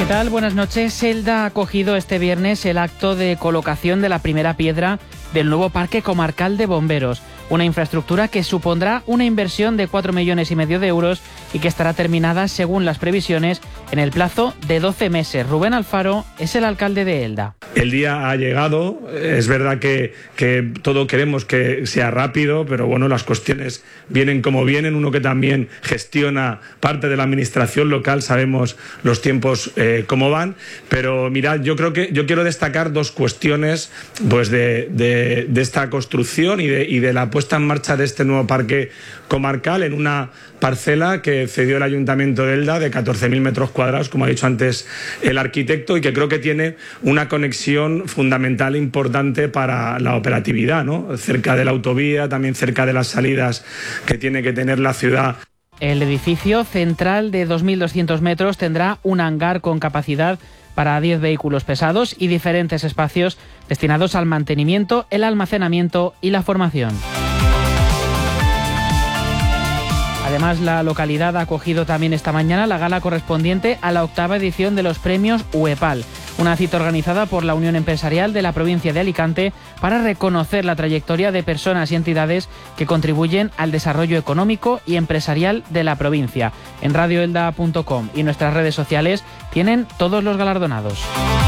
tal? Buenas noches. Elda ha acogido este viernes el acto de colocación de la primera piedra del nuevo Parque Comarcal de Bomberos, una infraestructura que supondrá una inversión de 4,5 millones de euros y que estará terminada, según las previsiones, en el plazo de 12 meses. Rubén Alfaro es el alcalde de Elda. El día ha llegado, es verdad que todo queremos que sea rápido, pero bueno, las cuestiones vienen como vienen. Uno que también gestiona parte de la administración local, sabemos los tiempos cómo van, pero mirad, yo quiero destacar dos cuestiones pues de esta construcción y de la puesta en marcha de este nuevo parque comarcal en una parcela que cedió el Ayuntamiento de Elda de 14.000 metros cuadrados, como ha dicho antes el arquitecto, y que creo que tiene una conexión fundamental e importante para la operatividad, ¿no? Cerca de la autovía, también cerca de las salidas que tiene que tener la ciudad. El edificio central de 2.200 metros tendrá un hangar con capacidad para 10 vehículos pesados y diferentes espacios destinados al mantenimiento, el almacenamiento y la formación. Además, la localidad ha acogido también esta mañana la gala correspondiente a la 8ª edición de los premios UEPAL, una cita organizada por la Unión Empresarial de la provincia de Alicante para reconocer la trayectoria de personas y entidades que contribuyen al desarrollo económico y empresarial de la provincia. En radioelda.com y nuestras redes sociales tienen todos los galardonados.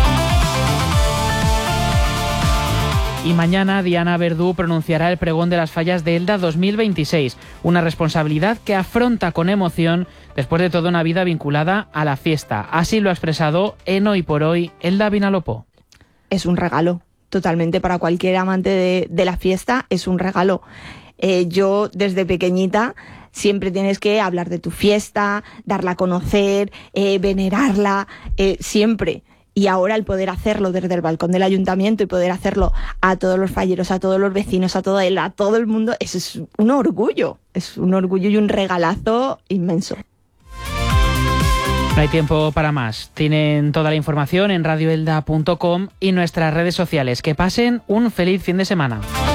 Y mañana Diana Verdú pronunciará el pregón de las fallas de Elda 2026, una responsabilidad que afronta con emoción después de toda una vida vinculada a la fiesta. Así lo ha expresado en Hoy por Hoy Elda Vinalopó. Es un regalo, totalmente, para cualquier amante de la fiesta, es un regalo. Yo desde pequeñita siempre tienes que hablar de tu fiesta, darla a conocer, venerarla, siempre. Y ahora el poder hacerlo desde el balcón del ayuntamiento y poder hacerlo a todos los falleros, a todos los vecinos, a todo el mundo, eso es un orgullo y un regalazo inmenso. No hay tiempo para más. Tienen toda la información en radioelda.com y nuestras redes sociales. Que pasen un feliz fin de semana.